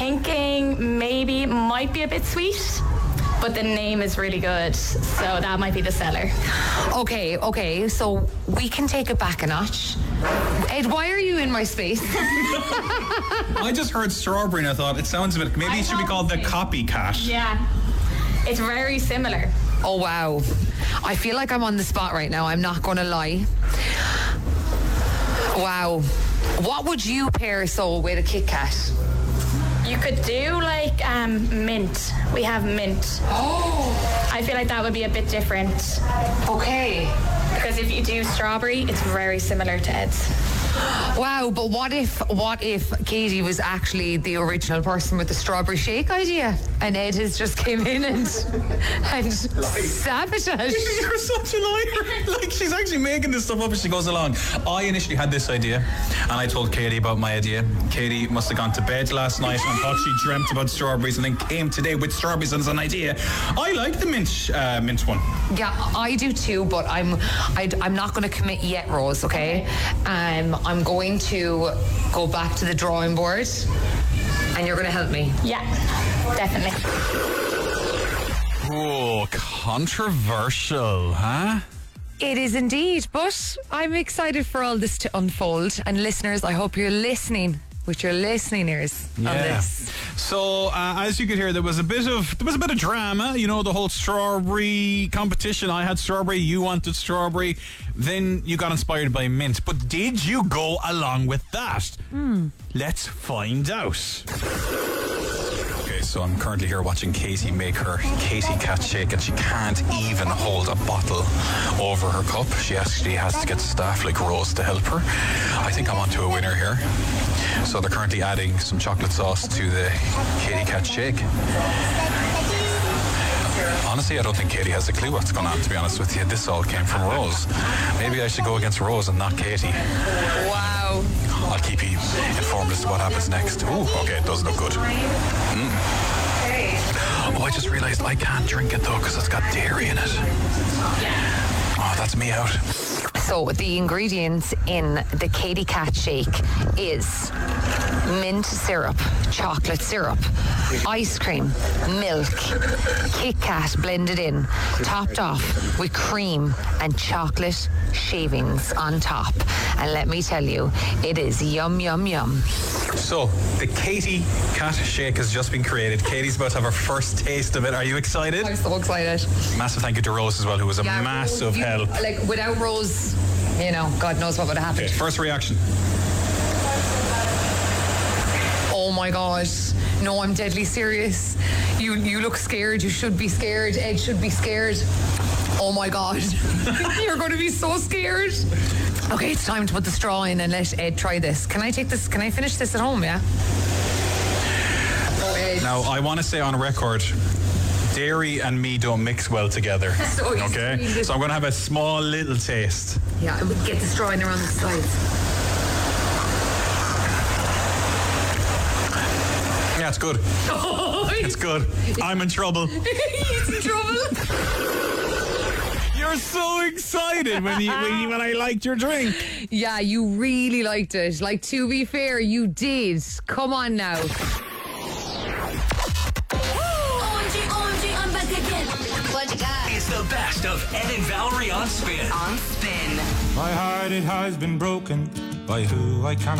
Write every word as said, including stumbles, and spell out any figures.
thinking maybe might be a bit sweet, but the name is really good, so that might be the seller. Okay, okay, so we can take it back a notch. Ed, why are you in my space? I just heard strawberry and I thought it sounds a bit. Maybe I it should be called the copycat. Yeah, it's very similar. Oh, wow. I feel like I'm on the spot right now, I'm not going to lie. Wow. What would you pair, so, with a Kit Kat? You could do like um, mint. We have mint. Oh. I feel like that would be a bit different. Okay. Because if you do strawberry, it's very similar to Ed's. Wow, but what if what if Katie was actually the original person with the strawberry shake idea, and Ed has just came in and and sabotaged? You're such a liar. Like, she's actually making this stuff up as she goes along. I initially had this idea, and I told Katie about my idea. Katie must have gone to bed last night and thought she dreamt about strawberries, and then came today with strawberries as an idea. I like the mint uh, mint one. Yeah, I do too, but I'm I, I'm not going to commit yet, Rose. Okay, um, I'm going to go back to the drawing board, and you're going to help me. Yeah, definitely. Oh, controversial, huh? It is indeed, but I'm excited for all this to unfold. And listeners, I hope you're listening with your listening ears on this. So uh, as you could hear, there was a bit of there was a bit of drama. You know, the whole strawberry competition. I had strawberry, you wanted strawberry. Then you got inspired by mint. But did you go along with that? Mm. Let's find out. Okay, so I'm currently here watching Katie make her Katie Cat shake, and she can't even hold a bottle over her cup. She actually has to get staff like Rose to help her. I think I'm onto a winner here. So they're currently adding some chocolate sauce to the Katie Cat shake. Honestly, I don't think Katie has a clue what's going on, to be honest with you. This all came from Rose. Maybe I should go against Rose and not Katie. Wow. I'll keep you informed as to what happens next. Ooh, okay, it does look good. Mm. Oh, I just realised I can't drink it though because it's got dairy in it. Oh, that's me out. So the ingredients in the Katie Cat shake is mint syrup, chocolate syrup, ice cream, milk, Kit Kat blended in, topped off with cream and chocolate shavings on top. And let me tell you, it is yum, yum, yum. So, the Katie Cat shake has just been created. Katie's about to have her first taste of it. Are you excited? I'm so excited. Massive thank you to Rose as well, who was a Yeah, massive Rose, you, help. Like, without Rose, you know, God knows what would have happened. Okay, first reaction. Oh my God. No, I'm deadly serious. You you look scared. You should be scared. Ed should be scared. Oh my God. You're going to be so scared. Okay, it's time to put the straw in and let Ed try this. Can I take this? Can I finish this at home, yeah? Oh, Ed. Now, I want to say on record, dairy and me don't mix well together. So okay? So I'm going to have a small little taste. Yeah, and we can get the straw in around the sides. Yeah, it's good. Oh, it's good. I'm in trouble. He's in trouble. You're so excited when you, when you when I liked your drink. Yeah, you really liked it. Like, to be fair, you did. Come on now. O M G, O M G, I'm back again. What you got? It's the best of Ed and Valerie on Spin. On Spin. My heart, it has been broken by who I cannot